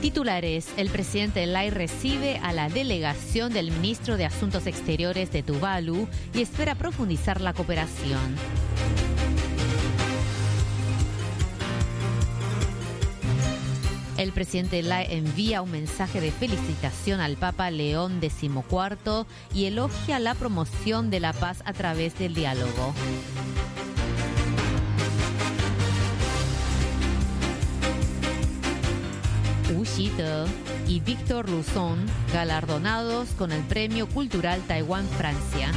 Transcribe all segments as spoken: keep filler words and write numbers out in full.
Titulares: el presidente Lai recibe a la delegación del ministro de Asuntos Exteriores de Tuvalu y espera profundizar la cooperación. El presidente Lai envía un mensaje de felicitación al Papa León decimocuarto y elogia la promoción de la paz a través del diálogo. Wu Xide y Victor Luzón, galardonados con el Premio Cultural Taiwán Francia.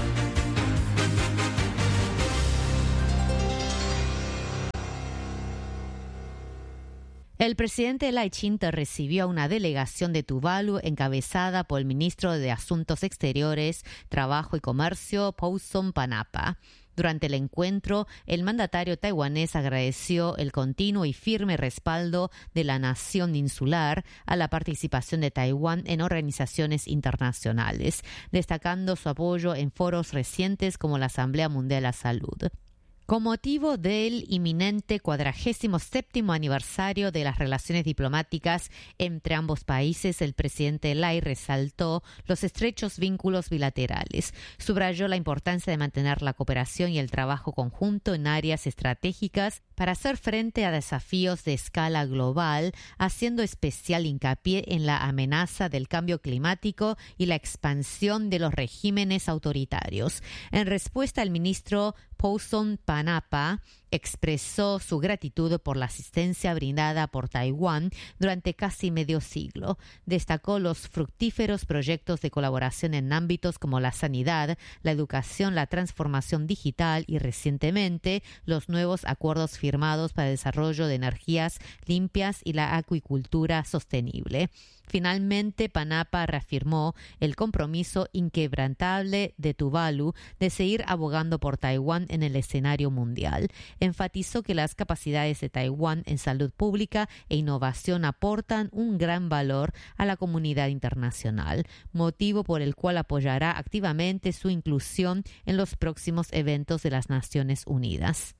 El presidente Lai Ching-te recibió a una delegación de Tuvalu encabezada por el ministro de Asuntos Exteriores, Trabajo y Comercio, Pouson Panapa. Durante el encuentro, el mandatario taiwanés agradeció el continuo y firme respaldo de la nación insular a la participación de Taiwán en organizaciones internacionales, destacando su apoyo en foros recientes como la Asamblea Mundial de la Salud. Con motivo del inminente cuadragésimo séptimo aniversario de las relaciones diplomáticas entre ambos países, el presidente Lai resaltó los estrechos vínculos bilaterales. Subrayó la importancia de mantener la cooperación y el trabajo conjunto en áreas estratégicas para hacer frente a desafíos de escala global, haciendo especial hincapié en la amenaza del cambio climático y la expansión de los regímenes autoritarios. En respuesta, el ministro Pouson Panapa expresó su gratitud por la asistencia brindada por Taiwán durante casi medio siglo. Destacó los fructíferos proyectos de colaboración en ámbitos como la sanidad, la educación, la transformación digital y recientemente los nuevos acuerdos firmados para el desarrollo de energías limpias y la acuicultura sostenible. Finalmente, Panapa reafirmó el compromiso inquebrantable de Tuvalu de seguir abogando por Taiwán en el escenario mundial. Enfatizó que las capacidades de Taiwán en salud pública e innovación aportan un gran valor a la comunidad internacional, motivo por el cual apoyará activamente su inclusión en los próximos eventos de las Naciones Unidas.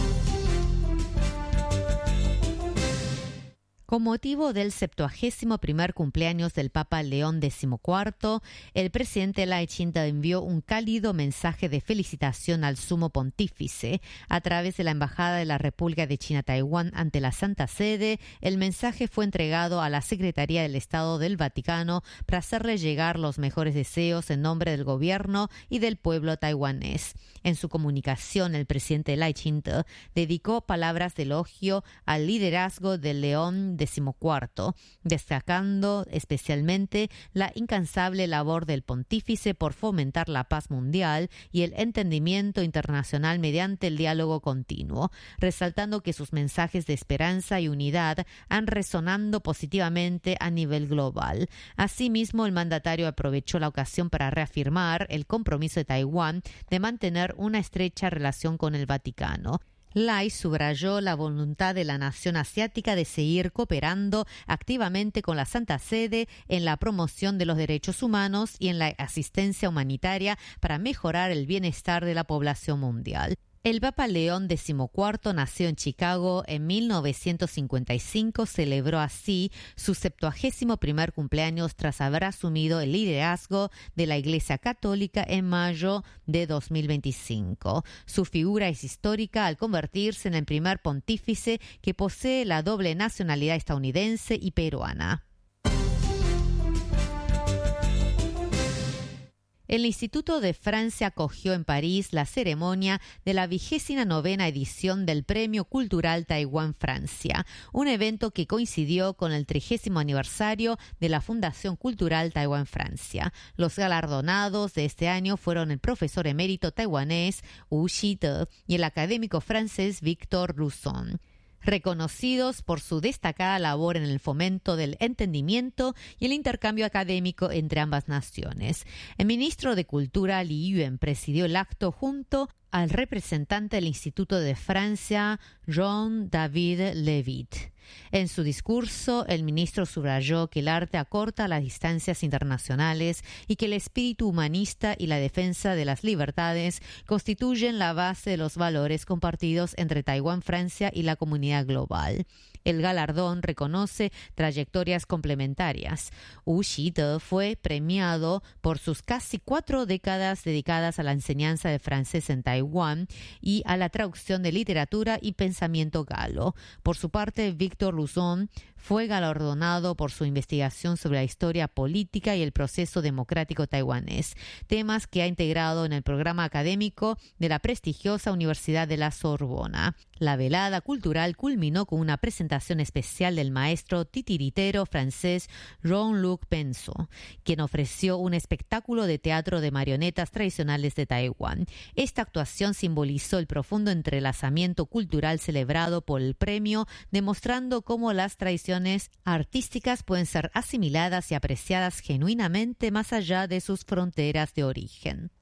Con motivo del septuagésimo primer cumpleaños del Papa León decimocuarto, el presidente Lai Ching-te envió un cálido mensaje de felicitación al sumo pontífice. A través de la Embajada de la República de China-Taiwán ante la Santa Sede, el mensaje fue entregado a la Secretaría del Estado del Vaticano para hacerle llegar los mejores deseos en nombre del gobierno y del pueblo taiwanés. En su comunicación, el presidente Lai Ching-te dedicó palabras de elogio al liderazgo del León decimocuarto, destacando especialmente la incansable labor del pontífice por fomentar la paz mundial y el entendimiento internacional mediante el diálogo continuo, resaltando que sus mensajes de esperanza y unidad han resonado positivamente a nivel global. Asimismo, el mandatario aprovechó la ocasión para reafirmar el compromiso de Taiwán de mantener una estrecha relación con el Vaticano. Lai subrayó la voluntad de la nación asiática de seguir cooperando activamente con la Santa Sede en la promoción de los derechos humanos y en la asistencia humanitaria para mejorar el bienestar de la población mundial. El Papa León decimocuarto nació en Chicago en mil novecientos cincuenta y cinco, celebró así su septuagésimo primer cumpleaños tras haber asumido el liderazgo de la Iglesia Católica en mayo de dos mil veinticinco. Su figura es histórica al convertirse en el primer pontífice que posee la doble nacionalidad estadounidense y peruana. El Instituto de Francia acogió en París la ceremonia de la vigésima novena edición del Premio Cultural Taiwán Francia, un evento que coincidió con el trigésimo aniversario de la Fundación Cultural Taiwán Francia. Los galardonados de este año fueron el profesor emérito taiwanés Wu Xide y el académico francés Victor Luzón, reconocidos por su destacada labor en el fomento del entendimiento y el intercambio académico entre ambas naciones. El ministro de Cultura, Li Yuan, presidió el acto junto al representante del Instituto de Francia, Jean-David Levitt. En su discurso, el ministro subrayó que el arte acorta las distancias internacionales y que el espíritu humanista y la defensa de las libertades constituyen la base de los valores compartidos entre Taiwán, Francia y la comunidad global. El galardón reconoce trayectorias complementarias. Wu Xide fue premiado por sus casi cuatro décadas dedicadas a la enseñanza de francés en Taiwán y a la traducción de literatura y pensamiento galo. Por su parte, Victor Luzon fue galardonado por su investigación sobre la historia política y el proceso democrático taiwanés, temas que ha integrado en el programa académico de la prestigiosa Universidad de la Sorbona. La velada cultural culminó con una presentación especial del maestro titiritero francés Jean-Luc Penso, quien ofreció un espectáculo de teatro de marionetas tradicionales de Taiwán. Esta actuación simbolizó el profundo entrelazamiento cultural celebrado por el premio, demostrando cómo las tradiciones artísticas pueden ser asimiladas y apreciadas genuinamente más allá de sus fronteras de origen.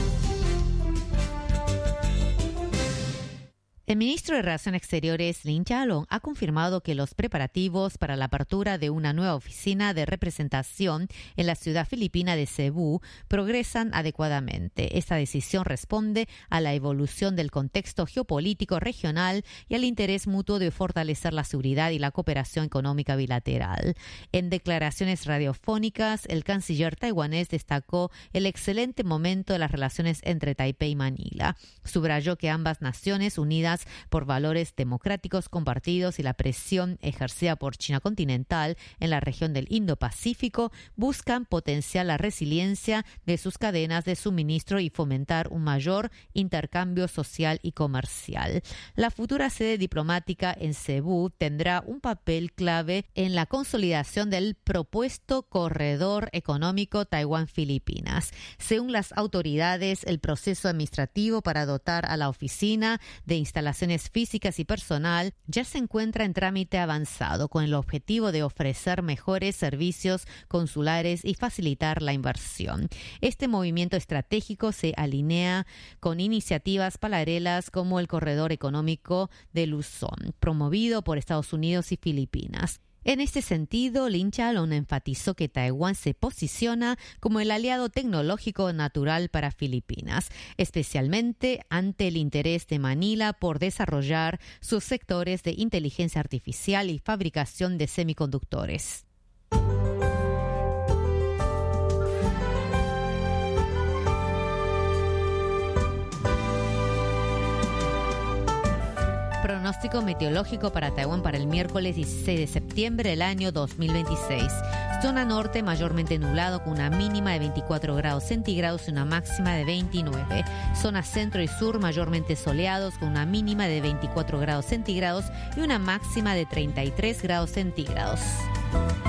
El ministro de Relaciones Exteriores, Lin Jialong, ha confirmado que los preparativos para la apertura de una nueva oficina de representación en la ciudad filipina de Cebú progresan adecuadamente. Esta decisión responde a la evolución del contexto geopolítico regional y al interés mutuo de fortalecer la seguridad y la cooperación económica bilateral. En declaraciones radiofónicas, el canciller taiwanés destacó el excelente momento de las relaciones entre Taipei y Manila. Subrayó que ambas naciones unidas por valores democráticos compartidos y la presión ejercida por China continental en la región del Indo-Pacífico buscan potenciar la resiliencia de sus cadenas de suministro y fomentar un mayor intercambio social y comercial. La futura sede diplomática en Cebú tendrá un papel clave en la consolidación del propuesto corredor económico Taiwán-Filipinas. Según las autoridades, el proceso administrativo para dotar a la oficina de instalaciones físicas y personal ya se encuentra en trámite avanzado con el objetivo de ofrecer mejores servicios consulares y facilitar la inversión. Este movimiento estratégico se alinea con iniciativas paralelas como el Corredor Económico de Luzón, promovido por Estados Unidos y Filipinas. En este sentido, Lin Jialong enfatizó que Taiwán se posiciona como el aliado tecnológico natural para Filipinas, especialmente ante el interés de Manila por desarrollar sus sectores de inteligencia artificial y fabricación de semiconductores. Pronóstico meteorológico para Taiwán para el miércoles dieciséis de septiembre del año dos mil veintiséis. Zona norte mayormente nublado con una mínima de veinticuatro grados centígrados y una máxima de veintinueve. Zona centro y sur mayormente soleados con una mínima de veinticuatro grados centígrados y una máxima de treinta y tres grados centígrados.